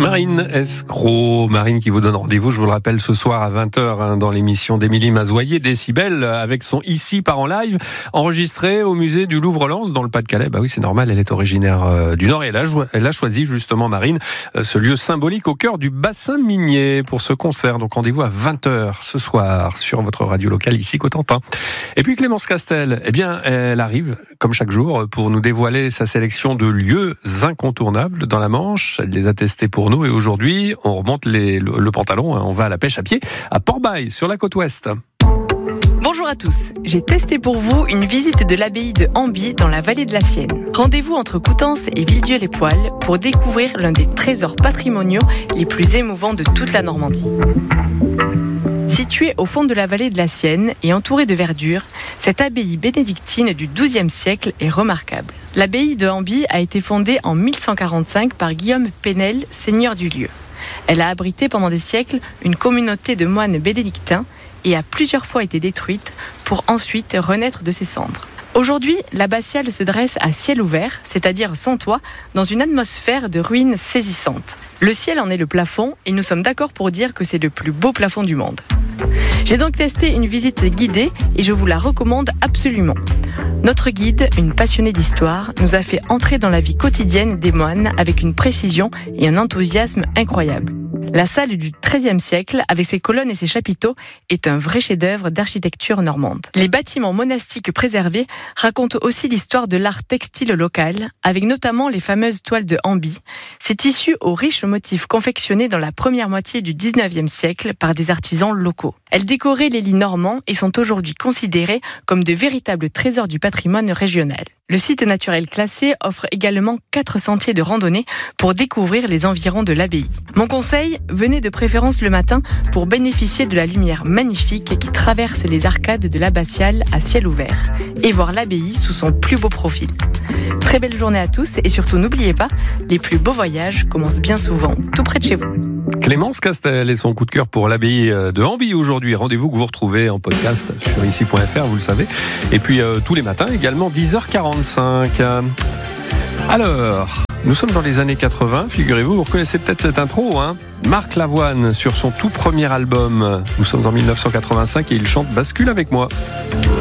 Marine Escroc, Marine qui vous donne rendez-vous, je vous le rappelle, ce soir à 20h dans l'émission d'Émilie Mazoyer, Décibel, avec son Ici part en live, enregistré au musée du Louvre-Lens dans le Pas-de-Calais. Bah oui, c'est normal, elle est originaire du Nord et elle a choisi justement, Marine, ce lieu symbolique au cœur du bassin minier pour ce concert. Donc rendez-vous à 20h ce soir sur votre radio locale ici Cotentin. Et puis Clémence Castel, eh bien, elle arrive comme chaque jour pour nous dévoiler sa sélection de lieux incontournables dans la Manche. Elle les a testés pour nous et aujourd'hui, on remonte le pantalon, on va à la pêche à pied à Port-Bail sur la côte ouest. Bonjour à tous, j'ai testé pour vous une visite de l'abbaye de Amby dans la vallée de la Sienne. Rendez-vous entre Coutances et Villedieu-les-Poêles pour découvrir l'un des trésors patrimoniaux les plus émouvants de toute la Normandie. Située au fond de la vallée de la Sienne et entourée de verdure, cette abbaye bénédictine du XIIe siècle est remarquable. L'abbaye de Amby a été fondée en 1145 par Guillaume Penel, seigneur du lieu. Elle a abrité pendant des siècles une communauté de moines bénédictins et a plusieurs fois été détruite pour ensuite renaître de ses cendres. Aujourd'hui, l'abbatiale se dresse à ciel ouvert, c'est-à-dire sans toit, dans une atmosphère de ruines saisissantes. Le ciel en est le plafond et nous sommes d'accord pour dire que c'est le plus beau plafond du monde. J'ai donc testé une visite guidée et je vous la recommande absolument. Notre guide, une passionnée d'histoire, nous a fait entrer dans la vie quotidienne des moines avec une précision et un enthousiasme incroyables. La salle du XIIIe siècle, avec ses colonnes et ses chapiteaux, est un vrai chef-d'œuvre d'architecture normande. Les bâtiments monastiques préservés racontent aussi l'histoire de l'art textile local, avec notamment les fameuses toiles de Amby, ces tissus aux riches motifs confectionnés dans la première moitié du XIXe siècle par des artisans locaux. Elles décoraient les lits normands et sont aujourd'hui considérées comme de véritables trésors du patrimoine régional. Le site naturel classé offre également 4 sentiers de randonnée pour découvrir les environs de l'abbaye. Mon conseil, venez de préférence le matin pour bénéficier de la lumière magnifique qui traverse les arcades de l'abbatiale à ciel ouvert et voir l'abbaye sous son plus beau profil. Très belle journée à tous et surtout n'oubliez pas, les plus beaux voyages commencent bien souvent tout près de chez vous. Clémence Castel et son coup de cœur pour l'abbaye de Amby aujourd'hui. Rendez-vous que vous retrouvez en podcast sur ici.fr, vous le savez. Et puis tous les matins également 10h45. Alors, nous sommes dans les années 80, figurez-vous, vous reconnaissez peut-être cette intro, hein ? Marc Lavoine sur son tout premier album. Nous sommes en 1985 et il chante Bascule avec moi.